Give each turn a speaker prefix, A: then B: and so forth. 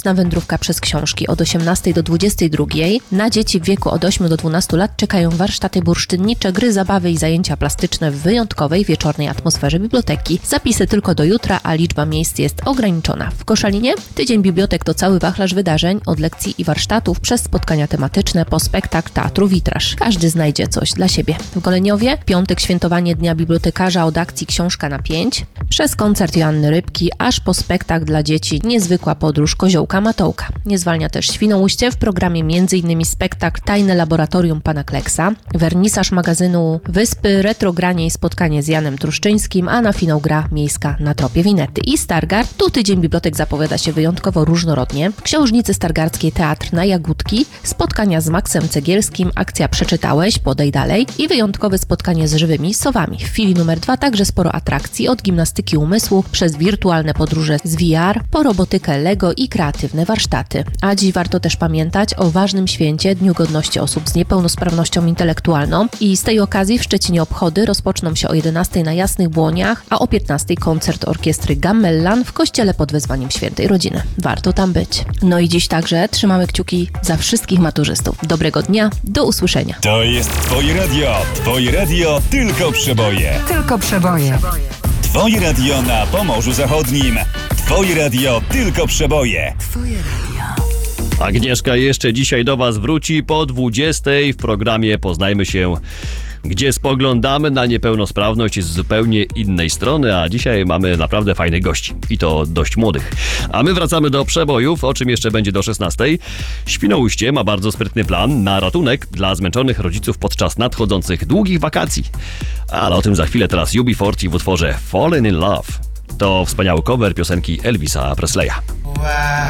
A: Na wędrówka przez książki od 18 do 22. Na dzieci w wieku od 8 do 12 lat czekają warsztaty bursztynnicze, gry, zabawy i zajęcia plastyczne w wyjątkowej wieczornej atmosferze biblioteki. Zapisy tylko do jutra, a liczba miejsc jest ograniczona. W Koszalinie tydzień bibliotek to cały wachlarz wydarzeń, od lekcji i warsztatów przez spotkania tematyczne po spektakl teatru Witraż. Każdy znajdzie coś dla siebie. W Goleniowie piątek świętowanie Dnia Bibliotekarza od akcji Książka na 5, przez koncert Joanny Rybki, aż po spektakl dla dzieci Niezwykła podróż Koziołka Matołka. Nie zwalnia też Świnoujście, w programie m.in. spektakl Tajne Laboratorium Pana Kleksa, wernisaż magazynu Wyspy, retrogranie i spotkanie z Janem Truszczyńskim, a na finał gra miejska na tropie Winety. I Stargard, tu tydzień bibliotek zapowiada się wyjątkowo różnorodnie. W Książnicy Stargardzkiej teatr na Jagódki, spotkania z Maksem Cegielskim, akcja Przeczytałeś, podej dalej i wyjątkowe spotkanie z żywymi sowami. W chwili numer 2 także sporo atrakcji, od gimnastyki umysłu przez wirtualne podróże z VR po robotykę Lego i kreatywne warsztaty. A dziś warto też pamiętać o ważnym święcie, Dniu Godności Osób z Niepełnosprawnością Intelektualną, i z tej okazji w Szczecinie obchody rozpoczną się o 11 na Jasnych Błoniach, a o 15 koncert orkiestry Gamellan w kościele pod wezwaniem Świętej Rodziny. Warto tam być. No i dziś także trzymamy kciuki za wszystkich maturzystów. Dobrego dnia, do usłyszenia.
B: To jest Twoje radio tylko przeboje.
C: Tylko przeboje.
B: Twoje radio na Pomorzu Zachodnim. Twoje radio tylko przeboje.
C: Twoje radio.
D: Agnieszka jeszcze dzisiaj do Was wróci po 20 w programie Poznajmy się, gdzie spoglądamy na niepełnosprawność z zupełnie innej strony, a dzisiaj mamy naprawdę fajnych gości i to dość młodych. A my wracamy do przebojów, o czym jeszcze będzie do 16. Świnoujście ma bardzo sprytny plan na ratunek dla zmęczonych rodziców podczas nadchodzących długich wakacji. Ale o tym za chwilę. Teraz UB40 w utworze Fallen in Love. To wspaniały cover piosenki Elvisa Presleya.
E: Wow.